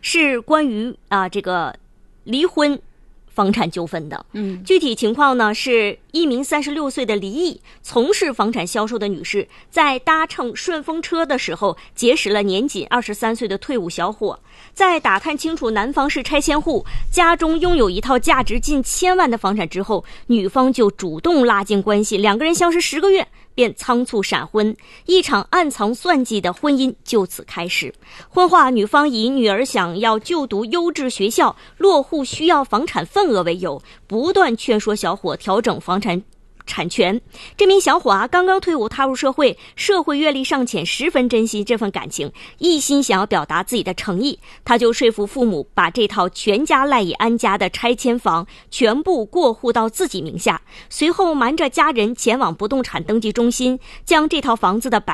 是关于这个离婚房产纠纷的。具体情况呢是一名36岁的离异从事房产销售的女士，在搭乘顺风车的时候结识了年仅23岁的退伍小伙，在打探清楚男方是拆迁户，家中拥有一套价值近1000万的房产之后，女方就主动拉近关系，两个人相识10个月便仓促闪婚，一场暗藏算计的婚姻就此开始。婚后女方以女儿想要就读优质学校，落户需要房产份额为由，不断劝说小伙调整房产权。这名小伙刚刚退伍踏入社会，社会阅历尚浅，十分珍惜这份感情，一心想要表达自己的诚意。他就说服父母把这套全家赖以安家的拆迁房全部过户到自己名下，随后瞒着家人前往不动产登记中心，将这套房子的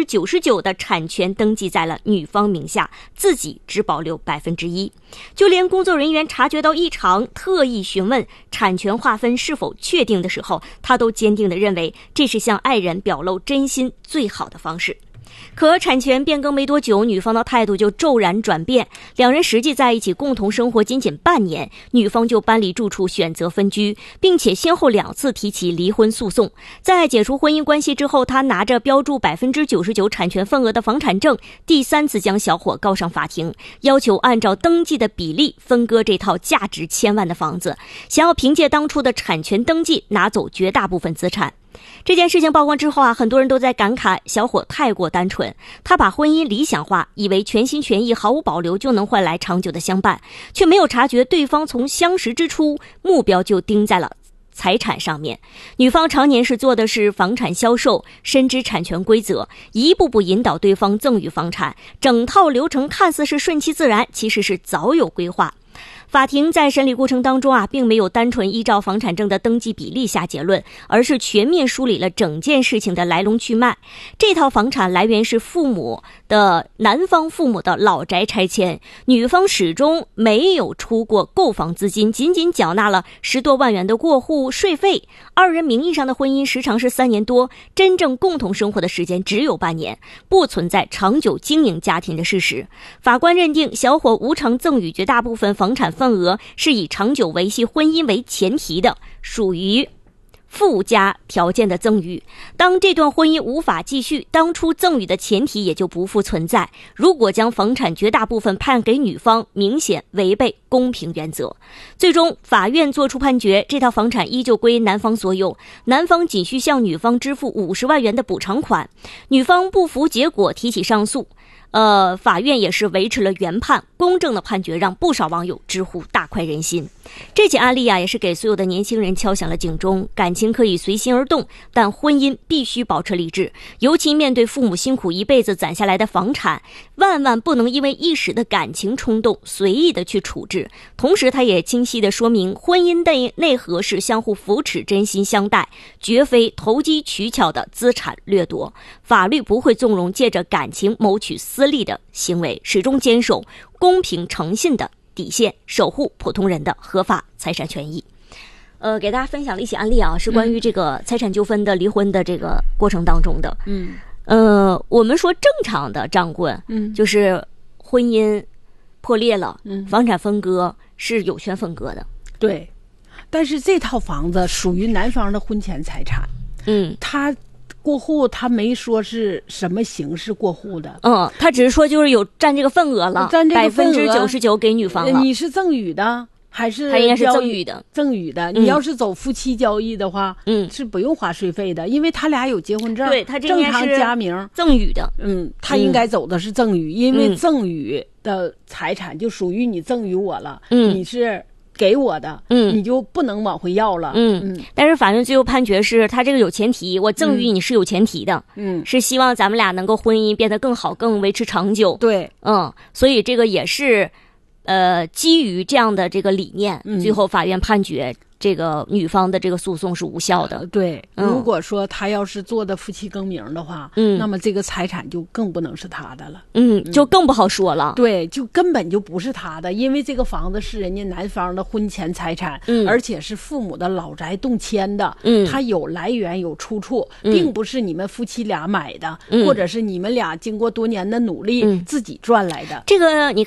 99%的产权登记在了女方名下，自己只保留1%。就连工作人员察觉到异常，特意询问产权划分是否确定的时候，他都坚定地认为这是向爱人表露真心最好的方式。可产权变更没多久，女方的态度就骤然转变，两人实际在一起共同生活仅半年，女方就搬离住处选择分居，并且先后2次提起离婚诉讼。在解除婚姻关系之后，她拿着标注99%产权份额的房产证，第3次将小伙告上法庭，要求按照登记的比例分割这套价值1000万的房子，想要凭借当初的产权登记拿走绝大部分资产。这件事情曝光之后很多人都在感慨小伙太过单纯，他把婚姻理想化，以为全心全意毫无保留就能换来长久的相伴，却没有察觉对方从相识之初目标就盯在了财产上面。女方常年做的是房产销售，深知产权规则，一步步引导对方赠与房产，整套流程看似是顺其自然，其实是早有规划。法庭在审理过程当中并没有单纯依照房产证的登记比例下结论，而是全面梳理了整件事情的来龙去脉。这套房产来源是男方父母的老宅拆迁，女方始终没有出过购房资金，仅仅缴纳了10多万元的过户税费。二人名义上的婚姻时长是3年多，真正共同生活的时间只有半年，不存在长久经营家庭的事实。法官认定小伙无偿赠与绝大部分房产份额是以长久维系婚姻为前提的，属于附加条件的赠与。当这段婚姻无法继续，当初赠与的前提也就不复存在。如果将房产绝大部分判给女方，明显违背公平原则。最终法院作出判决，这套房产依旧归男方所有，男方仅需向女方支付50万元的补偿款。女方不服结果提起上诉，法院也是维持了原判，公正的判决让不少网友直呼大快人心。这起案例也是给所有的年轻人敲响了警钟，感情可以随心而动，但婚姻必须保持理智，尤其面对父母辛苦一辈子攒下来的房产，万万不能因为一时的感情冲动随意的去处置。同时他也清晰的说明，婚姻的内核是相互扶持，真心相待，绝非投机取巧的资产掠夺。法律不会纵容借着感情谋取私利的行为，始终坚守公平诚信的底线，守护普通人的合法财产权益。给大家分享了一起案例是关于这个财产纠纷的离婚的这个过程当中的。我们说正常的账棍，就是婚姻破裂了，房产分割是有权分割的。 对，但是这套房子属于男方的婚前财产，他过户他没说是什么形式过户的， 他只是说就是有占这个份额了， 占这个份额 99%给女方了。 你是赠与的还是他应该是赠与的？ 赠与的。你要是走夫妻交易的话，是不用花税费的，因为他俩有结婚证， 对，他这正常家名赠与的。 他应该走的是赠与，因为赠与的财产就属于你赠与我了，你是给我的，你就不能往回要了。 但是法院最后判决是他这个有前提，我赠与你是有前提的，是希望咱们俩能够婚姻变得更好，更维持长久。 对， 所以这个也是基于这样的这个理念，最后法院判决这个女方的这个诉讼是无效的。 对，如果说他要是做的夫妻更名的话，那么这个财产就更不能是他的了。 就更不好说了。 对，就根本就不是他的，因为这个房子是人家男方的婚前财产，而且是父母的老宅动迁的，它有来源有出处，并不是你们夫妻俩买的，或者是你们俩经过多年的努力自己赚来的。 这个你